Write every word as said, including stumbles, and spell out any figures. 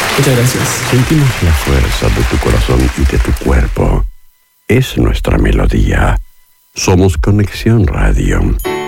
Muchas gracias. Sentimos la fuerza de tu corazón y de tu cuerpo. Es nuestra melodía. Somos Conexión Radio.